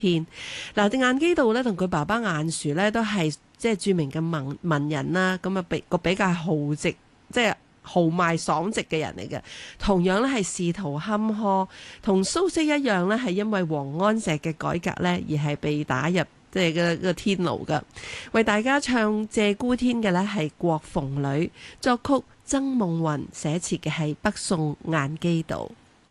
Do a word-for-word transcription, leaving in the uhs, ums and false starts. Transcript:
天。嗱，隻晏幾道咧同佢爸爸晏殊咧都係即係著名嘅文文人啦，咁啊比個比較豪直，即係豪邁爽直嘅人嚟嘅。同樣咧係仕途坎坷，同蘇軾一樣咧係因為王安石嘅改革咧而係被打入即係個個天牢噶。為大家唱《鷓鴣天》嘅咧係郭鳳女，作曲曾夢雲，寫詞嘅係北宋晏幾道。